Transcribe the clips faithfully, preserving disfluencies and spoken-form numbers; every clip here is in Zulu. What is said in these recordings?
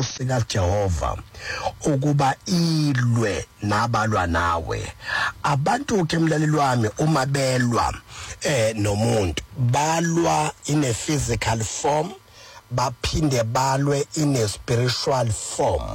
ingelosi kaJehova ukuba ilwe nabalwa nawe. Abantu ke mlaleli wami uma belwa eh nomuntu balwa in a physical form, baphinde balwe in a spiritual form.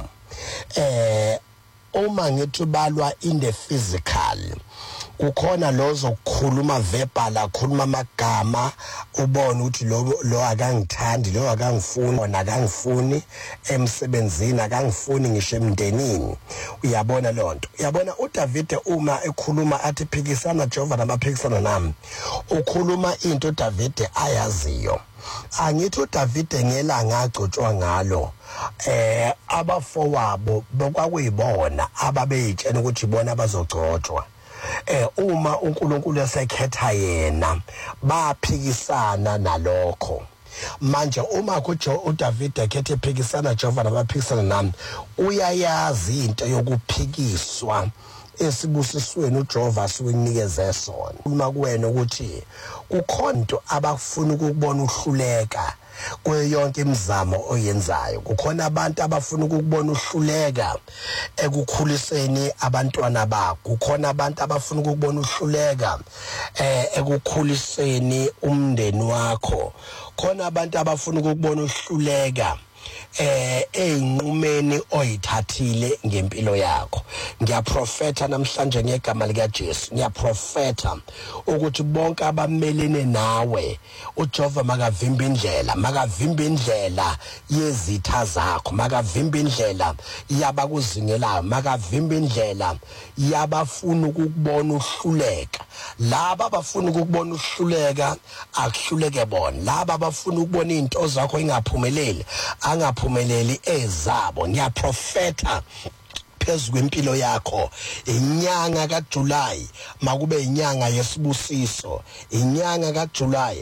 eh uma ngithi balwa in the physical, kukhona lozo kukhuluma verbal, akhuluma amagama, ubone ukuthi lo lo akangithandi, lo akangifuni, ona akangifuni emsebenzini, akangifuni ngisho emndenini. Uyabona lonto, uyabona uDavid uma ekhuluma athi phikisana Jehova namaphikisana nami, ukhuluma into uDavid ayaziyo. Angithi uDavid ngelanga agcotshwa ngalo eh abafowabo bokwakuyibona ababeyitshena ukuthi ibona abazogcotshwa. Eh uma uNkulunkulu esekhetha yena baphikisana nalokho. Manje uma kujo uDavid ekhethe ephikisana Jehova nabaphikisana nami, uyayazi into yokuphikiswa esibusisweni uJehova asinikeze sona. Uma kuwena ukuthi kukhona into abafuna ukubona uhluleka kuyo yonke imizamo oyenzayo, kukhona abantu abafuna ukubona uhluleka ekukhuliseni abantwana bakho, kukhona abantu abafuna ukubona uhluleka eh ekukhuliseni umndeni wakho, khona abantu abafuna ukubona uhluleka eh einqumeni oyithathile ngempilo yakho. Ngiyaprofeta namhlanje ngegama lika Jesu, ngiyaprofeta ukuthi bonke abamelene nawe uJehova makavimba indlela, makavimba indlela yezitha zakho, makavimba indlela yabakuzingelayo, makavimba indlela yabafuna ukubona uhluleka. Laba abafuna ukubona uhluleka akuhluleke bona, laba abafuna ukubona into zakho ingaphumeleli angaphumeleli ezabo. Ngiyaprofeta phezu kwempilo yakho inyanga kaJuly makube inyanga yesibusiso, inyanga kaJuly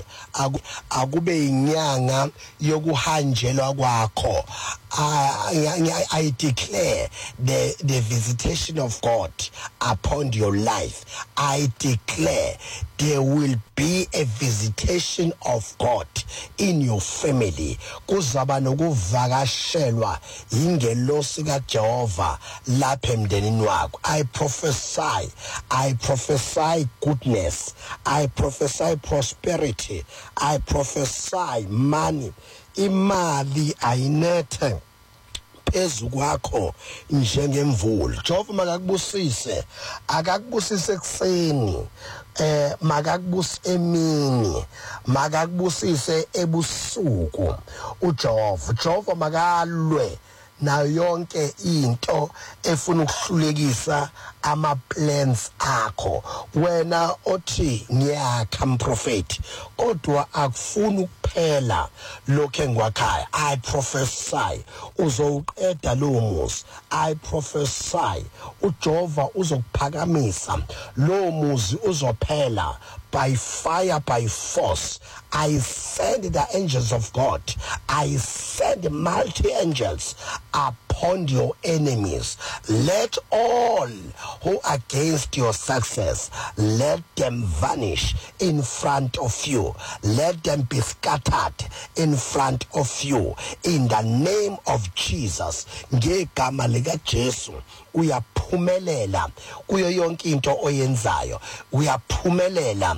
akube inyanga yokuhanjelwa kwakho. I, I declare the, the visitation of God upon your life. I declare there will be a visitation of God in your family. Kuzaba nokuvakashelwa ingelosi kaJehova lapha emndenini wakho. I prophesy, I prophesy goodness, I prophesy prosperity, I prophesy money. Imali ayinethe phezu kwakho njengemvula. Jehova makakubusise, akakubusise ekseni, eh makakubusise emini, makakubusise ebusuku. uJehova Jehova makalwe na yonke into efuna ukuhlulekisa ama plans akho. Wena othi ngiyakha mprofeti kodwa akufuni ukuphela lokho engwakhaya. I prophesy uzowuqeda lo muzi. I prophesy uJehova uzokuphakamisa lo muzi, uzophela by fire, by force. I send the angels of God, I send mighty angels upon your enemies. Let all who are against your success, let them vanish in front of you. Let them be scattered in front of you. In the name of Jesus. Ngegama lika Jesu uyaphumelela kuyo yonke into oyenzayo, uyaphumelela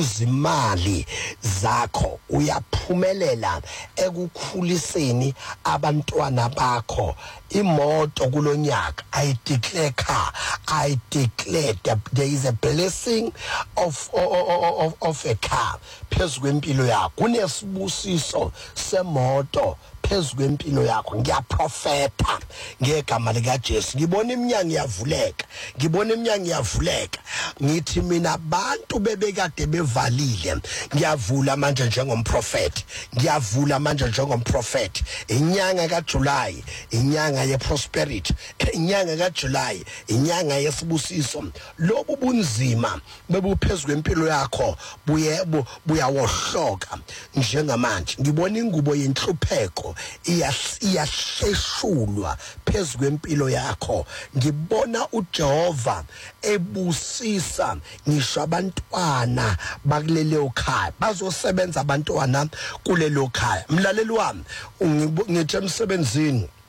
kuzimali zakho, uyaphumelela ekukhuliseni abantwana bakho. Imoto kulonyaka, I declare car, I declare that there is a blessing of of, of, of a car phezu kwempilo yakho. Kunesibusiso semoto phezu kwempilo yakho. Ngiyaprofeta ngegama lika Jesu. Ngibona iminyango iyavuleka, ngibona iminyango iyavuleka. Ngithi mina abantu bebekade bevalile, ngiyavula manje njengomprofeti, ngiyavula manje njengomprofeti. Inyanga kaJuly, inyanga ye prosperity, inyanga kaJuly, inyanga yesibusiso. Lobu bunzima bebuphezu kwempilo yakho buye buyawohloka njengamanje. Ngibona ingubo yenhlupheko iyasheshulwa phezu kwempilo yakho. Ngibona uJehova ebusisa ngisho abantwana bakulelo khaya, bazosebenza abantwana kulelo khaya. Mlaleli wami, ngithi emsebenzini